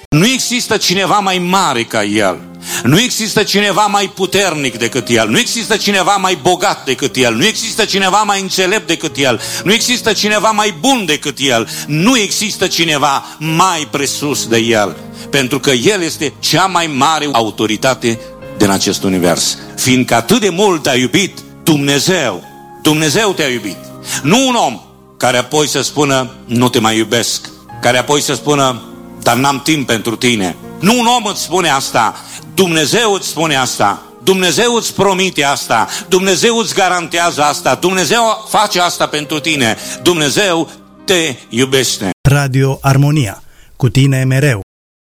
Nu există cineva mai mare ca El. Nu există cineva mai puternic decât El. Nu există cineva mai bogat decât El. Nu există cineva mai înțelept decât El. Nu există cineva mai bun decât El. Nu există cineva mai presus de El. Pentru că El este cea mai mare autoritate din acest univers. Fiindcă atât de mult a iubit Dumnezeu. Dumnezeu te-a iubit. Nu un om care apoi să spună, nu te mai iubesc. Care apoi să spună, dar n-am timp pentru tine. Nu un om îți spune asta. Dumnezeu îți spune asta. Dumnezeu îți promite asta. Dumnezeu îți garantează asta. Dumnezeu face asta pentru tine. Dumnezeu te iubește. Radio Armonia. Cu tine mereu.